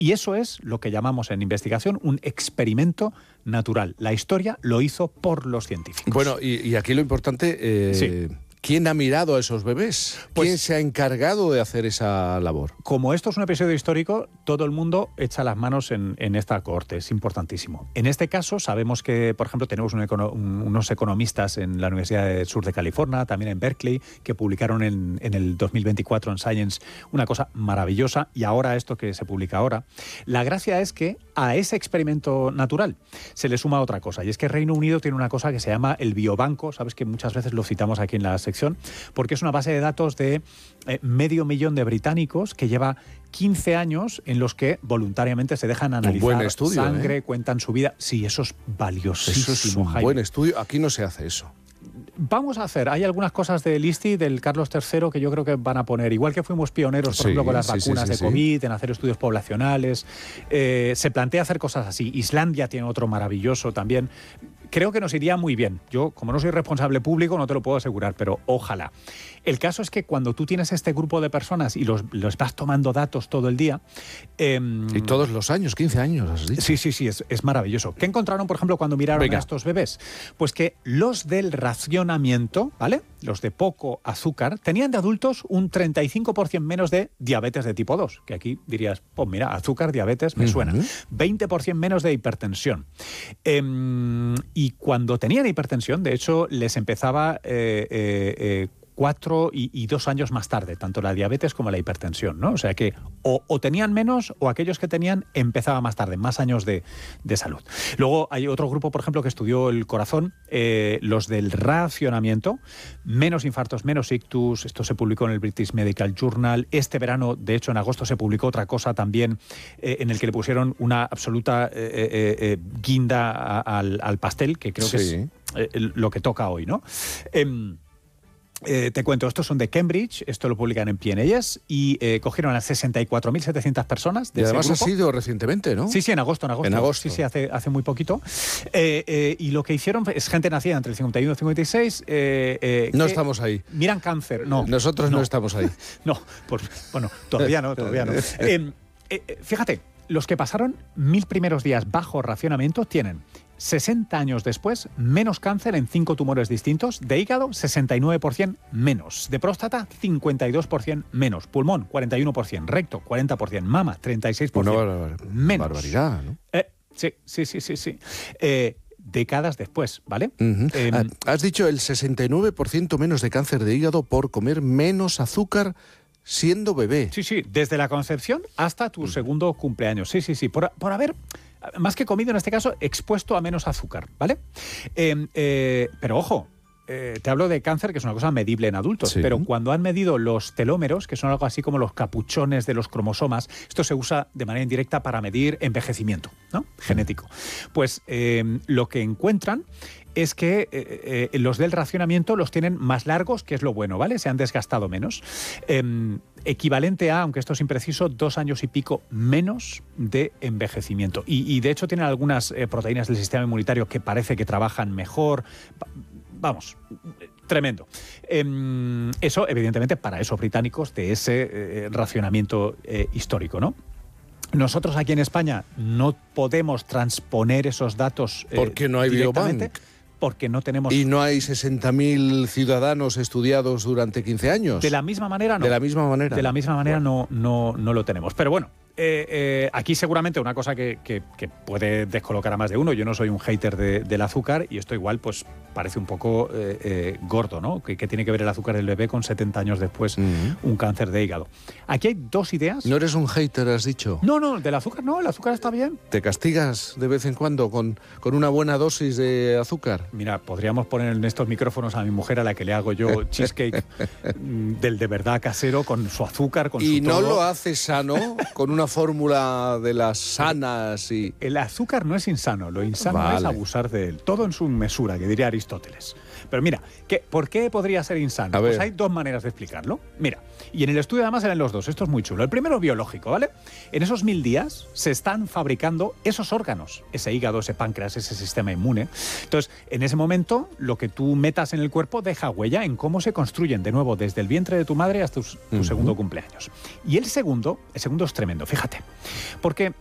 Y eso es lo que llamamos en investigación un experimento natural. La historia lo hizo por los científicos. Bueno, y aquí lo importante... Sí. ¿Quién ha mirado a esos bebés? ¿Quién se ha encargado de hacer esa labor? Como esto es un episodio histórico, todo el mundo echa las manos en esta cohorte, es importantísimo. En este caso sabemos que, por ejemplo, tenemos unos economistas en la Universidad del Sur de California, también en Berkeley, que publicaron en el 2024 en Science una cosa maravillosa, y ahora esto que se publica ahora. La gracia es que a ese experimento natural se le suma otra cosa, y es que Reino Unido tiene una cosa que se llama el biobanco, sabes que muchas veces lo citamos aquí en la sección, porque es una base de datos de 500.000 de británicos que lleva 15 años en los que voluntariamente se dejan analizar un buen estudio, sangre, cuentan su vida. Sí, eso es valiosísimo. Eso es un buen estudio. Aquí no se hace eso. Vamos a hacer, hay algunas cosas del ISTI, del Carlos III, que yo creo que van a poner, igual que fuimos pioneros, por ejemplo, con las vacunas de COVID, en hacer estudios poblacionales, se plantea hacer cosas así. Islandia tiene otro maravilloso también. Creo que nos iría muy bien. Yo, como no soy responsable público, no te lo puedo asegurar, pero ojalá. El caso es que cuando tú tienes este grupo de personas y los vas tomando datos todo el día... y todos los años, 15 años, has dicho. Sí, es maravilloso. ¿Qué encontraron, por ejemplo, cuando miraron a estos bebés? Pues que los del racionamiento, ¿vale?, los de poco azúcar, tenían de adultos un 35% menos de diabetes de tipo 2, que aquí dirías, pues mira, azúcar, diabetes, me suena. 20% menos de hipertensión. Y cuando tenían hipertensión, de hecho, les empezaba 4 y 2 años más tarde, tanto la diabetes como la hipertensión, ¿no? O sea que o tenían menos, o aquellos que tenían empezaba más tarde, más años de salud. Luego hay otro grupo, por ejemplo, que estudió el corazón, los del racionamiento, menos infartos, menos ictus. Esto se publicó en el British Medical Journal. Este verano, de hecho, en agosto se publicó otra cosa también, en el que le pusieron una absoluta guinda al pastel, que creo que es lo que toca hoy, ¿no? Te cuento, estos son de Cambridge, esto lo publican en PNAS, y cogieron a 64.700 personas de ese grupo. Y además ha sido recientemente, ¿no? Sí, en agosto. En agosto. Sí, hace muy poquito. Y lo que hicieron es gente nacida entre el 51 y el 56. No estamos ahí. Miran cáncer, no. Nosotros no estamos ahí. No, pues bueno, todavía no. Fíjate, los que pasaron 1.000 primeros días bajo racionamiento tienen 60 años después, menos cáncer en 5 tumores distintos, de hígado 69% menos, de próstata 52% menos, pulmón 41%, recto 40%, mama 36% menos. Barbaridad, ¿no? Sí. Décadas después, ¿vale? Has dicho el 69% menos de cáncer de hígado por comer menos azúcar siendo bebé. Sí, desde la concepción hasta tu segundo cumpleaños. Sí, por haber... más que comido, en este caso, expuesto a menos azúcar, ¿vale? Pero ojo, te hablo de cáncer, que es una cosa medible en adultos, pero cuando han medido los telómeros, que son algo así como los capuchones de los cromosomas, esto se usa de manera indirecta para medir envejecimiento, ¿no?, genético. Pues lo que encuentran es que los del racionamiento los tienen más largos, que es lo bueno, ¿vale? Se han desgastado menos. Equivalente a, aunque esto es impreciso, 2 años y pico menos de envejecimiento. Y de hecho tienen algunas proteínas del sistema inmunitario que parece que trabajan mejor. Vamos, tremendo. Eso, evidentemente, para esos británicos de ese racionamiento histórico, ¿no? Nosotros aquí en España no podemos transponer esos datos porque no hay biobank. Porque no tenemos... ¿Y no hay 60.000 ciudadanos estudiados durante 15 años? De la misma manera, no. De la misma manera. De la misma manera no lo tenemos. Pero bueno, aquí seguramente una cosa que puede descolocar a más de uno. Yo no soy un hater del azúcar, y esto igual pues parece un poco gordo, ¿no? ¿Qué tiene que ver el azúcar del bebé con 70 años después un cáncer de hígado? Aquí hay 2 ideas. ¿No eres un hater, has dicho? No, del azúcar no, el azúcar está bien. ¿Te castigas de vez en cuando con una buena dosis de azúcar? Mira, podríamos poner en estos micrófonos a mi mujer, a la que le hago yo cheesecake del de verdad casero, con su azúcar, con su todo. ¿Y no lo hace sano, con una fórmula de las sanas? El azúcar no es insano, lo insano es abusar de él. Todo en su mesura, que diría Aristóteles. Pero mira, ¿por qué podría ser insano? Pues hay 2 maneras de explicarlo. Mira, y en el estudio además eran los 2, esto es muy chulo. El primero, biológico, ¿vale? En esos 1000 días se están fabricando esos órganos, ese hígado, ese páncreas, ese sistema inmune. Entonces, en ese momento, lo que tú metas en el cuerpo deja huella en cómo se construyen, de nuevo, desde el vientre de tu madre hasta tu segundo cumpleaños. Y el segundo es tremendo. fíjate. Porque